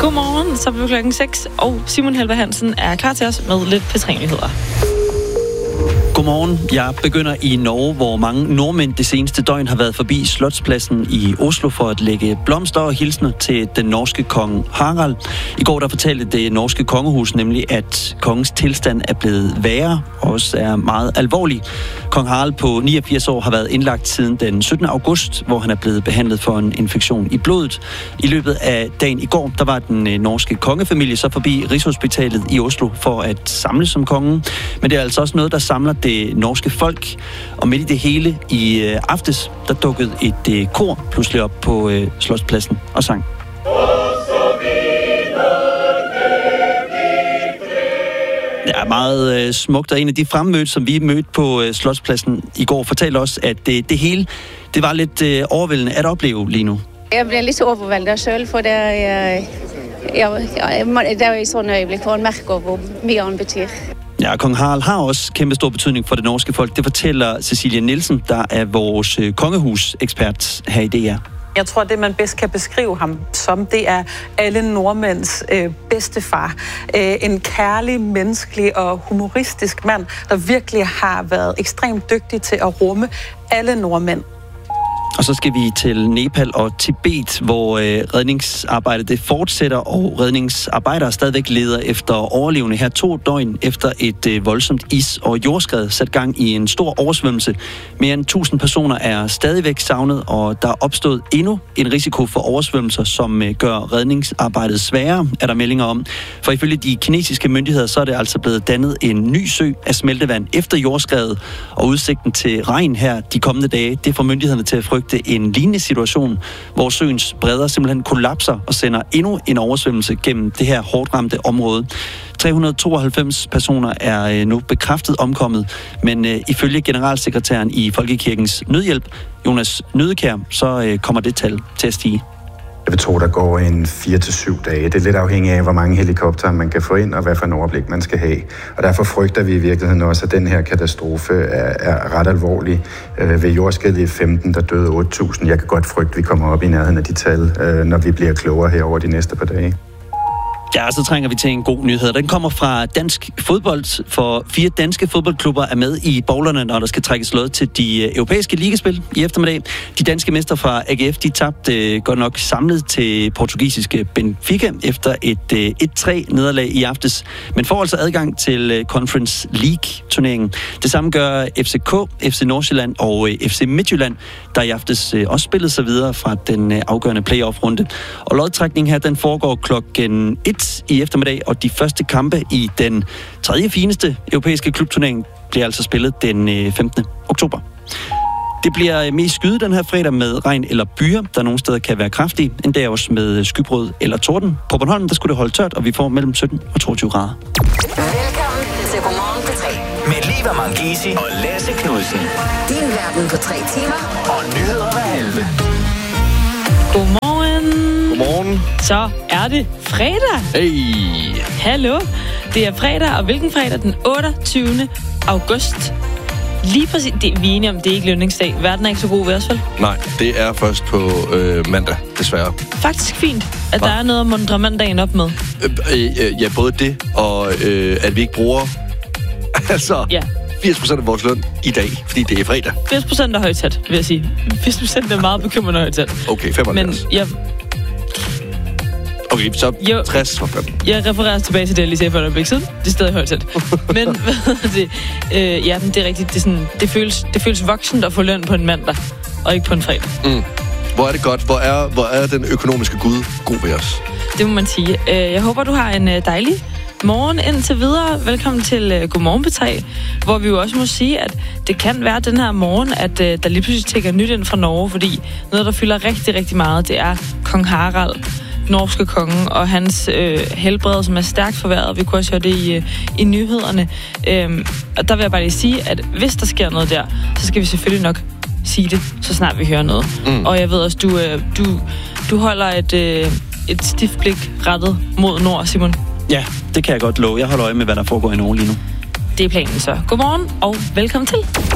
Godmorgen, så er vi klokken 6, og Simon Helve Hansen er klar til os med lidt P3-nyheder. Godmorgen. Jeg begynder i Norge, hvor mange nordmænd det seneste døgn har været forbi Slotspladsen i Oslo for at lægge blomster og hilsner til den norske konge Harald. I går der fortalte det norske kongehus nemlig, at kongens tilstand er blevet værre og også er meget alvorlig. Kong Harald på 89 år har været indlagt siden den 17. august, hvor han er blevet behandlet for en infektion i blodet. I løbet af dagen i går, der var den norske kongefamilie så forbi Rigshospitalet i Oslo for at samles som kongen. Men det er altså også noget, der samler det norske folk. Og midt i det hele i aftes, der dukkede et kor pludselig op på Slotspladsen og sang. Det er meget smukt, og en af de fremmødte, som vi mødte på Slotspladsen i går, fortalte os, at det hele, det var lidt overvældende at opleve lige nu. Jeg bliver lidt overvældet selv, for det er i sådan et øjeblik, hvor man mærker, hvor mye han betyder. Ja, kong Harald har også kæmpe stor betydning for det norske folk. Det fortæller Cecilia Nielsen, der er vores kongehus-ekspert her i DR. Jeg tror, det man bedst kan beskrive ham som, det er alle nordmænds bedstefar. En kærlig, menneskelig og humoristisk mand, der virkelig har været ekstremt dygtig til at rumme alle nordmænd. Og så skal vi til Nepal og Tibet, hvor redningsarbejdet det fortsætter, og redningsarbejdere stadigvæk leder efter overlevende her 2 døgn efter et voldsomt is- og jordskred sat gang i en stor oversvømmelse. Mere end 1000 personer er stadigvæk savnet, og der er opstået endnu en risiko for oversvømmelser, som gør redningsarbejdet sværere, er der meldinger om. For ifølge de kinesiske myndigheder, så er det altså blevet dannet en ny sø af smeltevand efter jordskredet, og udsigten til regn her de kommende dage, det får myndighederne til at frygte en lignende situation, hvor søens bredder simpelthen kollapser og sender endnu en oversvømmelse gennem det her hårdt ramte område. 392 personer er nu bekræftet omkommet, men ifølge generalsekretæren i Folkekirkens Nødhjælp, Jonas Nødekær, så kommer det tal til at stige. Jeg vil tro, der går en 4-7 dage. Det er lidt afhængigt af, hvor mange helikoptere man kan få ind, og hvad for en overblik man skal have. Og derfor frygter vi i virkeligheden også, at den her katastrofe er ret alvorlig. Ved jordskælvet i 15, der døde 8.000. Jeg kan godt frygte, at vi kommer op i nærheden af de tal, når vi bliver klogere her over de næste par dage. Ja, så trænger vi til en god nyhed. Den kommer fra dansk fodbold, for 4 danske fodboldklubber er med i bowlerne, når der skal trækkes lod til de europæiske ligespil i eftermiddag. De danske mester fra AGF, de tabte godt nok samlet til portugisiske Benfica efter et 1-3 nederlag i aftes, men får altså adgang til Conference League-turneringen. Det samme gør FCK, FC Nordsjælland og FC Midtjylland, der i aftes også spillede sig videre fra den afgørende playoff-runde. Og lodtrækningen her, den foregår klokken 1 i eftermiddag, og de første kampe i den 3. fineste europæiske klubturnering bliver altså spillet den 15. oktober. Det bliver mest skyet den her fredag med regn eller byer, der nogle steder kan være kraftige, endda også med skybrud eller torden. På Bornholm, der skulle det holde tørt, og vi får mellem 17 og 22 grader. Velkommen til Godmorgen P3 med Liva Mangisi og Lasse Knudsen. Din verden på 3 timer og nyheder hver halve. Godmorgen. Så er det fredag. Hey. Hallo. Det er fredag, og hvilken fredag? Den 28. august. Lige præcis. Vi er enige om, det er ikke lønningsdag. Verden er ikke så god ved os, vel? Nej, det er først på mandag, desværre. Faktisk fint, at der er noget at mundre mandagen op med. Ja, både det, og at vi ikke bruger 80% af vores løn i dag, fordi det er fredag. 80% er højtæt, vil jeg sige. 80% er meget bekymrende højtæt. Okay, 75. Men okay, så 60 for 5. Jeg refererer tilbage til det, jeg lige sagde for et øjeblik siden. Det er stadig højtæt. Men det er rigtigt. Det føles voksent at få løn på en mandag, og ikke på en fredag. Mm. Hvor er det godt. Hvor er den økonomiske Gud god ved os? Det må man sige. Jeg håber, du har en dejlig morgen indtil videre. Velkommen til Godmorgen P3, hvor vi jo også må sige, at det kan være den her morgen, at der lige pludselig tækker nyt ind fra Norge, fordi noget, der fylder rigtig, rigtig meget, det er kong Harald, norske konge, og hans helbred, som er stærkt forværret. Vi kunne også høre det i nyhederne. Og der vil jeg bare lige sige, at hvis der sker noget der, så skal vi selvfølgelig nok sige det, så snart vi hører noget. Og jeg ved også, du holder et stift blik rettet mod nord, Simon. Ja, det kan jeg godt love. Jeg holder øje med, hvad der foregår i Norge lige nu. Det er planen så. Godmorgen og velkommen til.